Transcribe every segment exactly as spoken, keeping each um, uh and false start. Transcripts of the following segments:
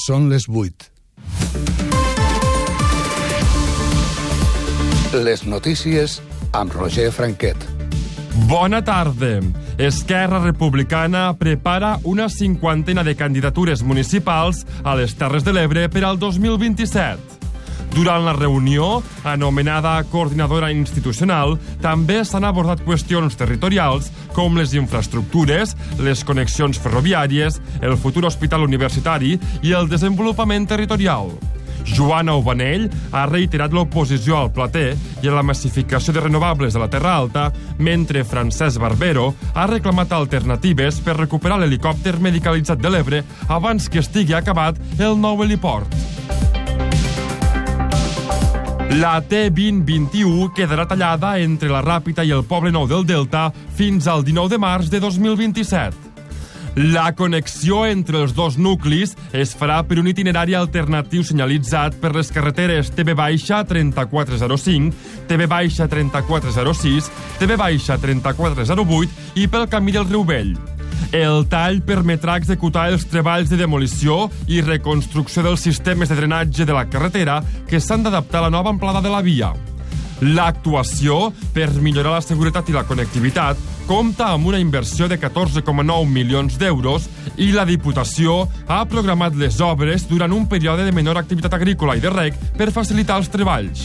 Són les vuit. Les notícies amb Roger Franquet. Bona tarda. Esquerra Republicana prepara una cinquantena de candidatures municipals a les Terres de l'Ebre per al dos mil vint-i-set. Durant la reunió, anomenada Coordinadora Institucional, també s'han abordat qüestions territorials com les infraestructures, les connexions ferroviàries, el futur hospital universitari i el desenvolupament territorial. Joana Obanell ha reiterat l'oposició al Plater i a la massificació de renovables de la Terra Alta, mentre Francesc Barbero ha reclamat alternatives per recuperar l'helicòpter medicalitzat de l'Ebre abans que estigui acabat el nou heliport. La T vint vint-i-u quedarà tallada entre la Ràpita i el Poble Nou del Delta fins al dinou de març de dos mil vint-i-set. La connexió entre els dos nuclis es farà per un itinerari alternatiu senyalitzat per les carreteres T V trenta-quatre zero cinc, T V trenta-quatre zero sis, T V trenta-quatre zero vuit i pel camí del Riu Vell. El tall permetrà executar els treballs de demolició i reconstrucció dels sistemes de drenatge de la carretera que s'han d'adaptar a la nova amplada de la via. L'actuació, per millorar la seguretat i la connectivitat, compta amb una inversió de catorze coma nou milions d'euros i la Diputació ha programat les obres durant un període de menor activitat agrícola i de reg per facilitar els treballs.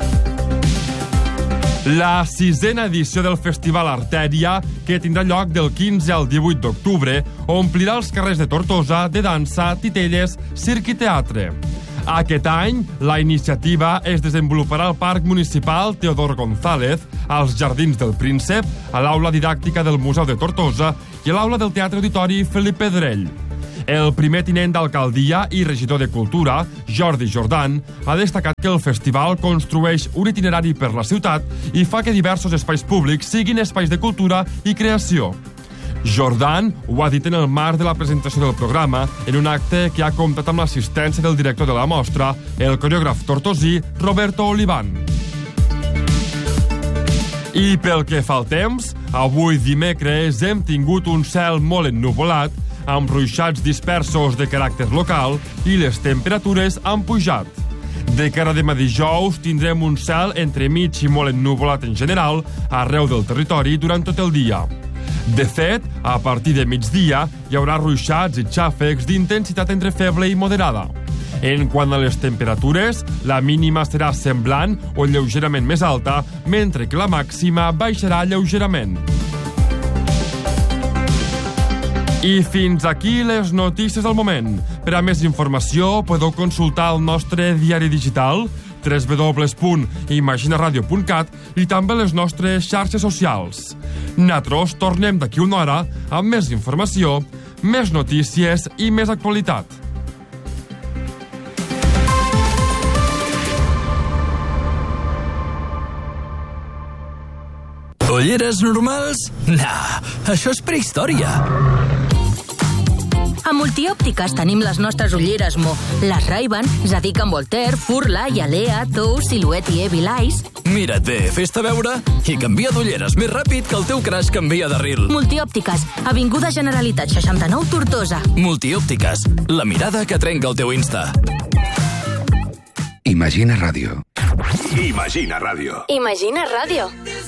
La sisena edició del Festival Artèria, que tindrà lloc del quinze al divuit d'octubre, omplirà els carrers de Tortosa de dansa, titelles, circ i teatre. Aquest any, la iniciativa es desenvoluparà al Parc Municipal Teodor González, als Jardins del Príncep, a l'Aula Didàctica del Museu de Tortosa i a l'Aula del Teatre Auditori Felip Pedrell. El primer tinent d'alcaldia i regidor de Cultura, Jordi Jordan, ha destacat que el festival construeix un itinerari per la ciutat i fa que diversos espais públics siguin espais de cultura i creació. Jordan ho ha dit en el marc de la presentació del programa en un acte que ha comptat amb l'assistència del director de la mostra, el coreògraf tortosí Roberto Olivan. I pel que fa al temps, avui dimecres hem tingut un cel molt ennuvolat, amb ruixats dispersos de caràcter local i les temperatures han pujat. De cara a demà dijous tindrem un cel entremig i molt ennuvolat en general arreu del territori durant tot el dia. De fet, a partir de migdia hi haurà ruixats i xàfecs d'intensitat entre feble i moderada. En quant a les temperatures, la mínima serà semblant o lleugerament més alta, mentre que la màxima baixarà lleugerament. I fins aquí les notícies del moment. Per a més informació podeu consultar el nostre diari digital w w w punt imaginaradio punt cat i també les nostres xarxes socials. Nosaltres tornem d'aquí una hora amb més informació, més notícies i més actualitat. Ulleres normals? Nah, això és prehistòria. A Multiòptiques tenim les nostres ulleres Mo. Les Ray-Ban, Zadig and Voltaire, Furla, Yalea, Tou, Silhouette i Evil Eyes. Mira't bé, fes-te veure i canvia d'ulleres més ràpid que el teu crash canvia de ril. Multiòptiques, Avinguda Generalitat seixanta-nou, Tortosa. Multiòptiques, la mirada que trenca el teu Insta. Imagina Ràdio. Imagina Ràdio. Imagina Ràdio.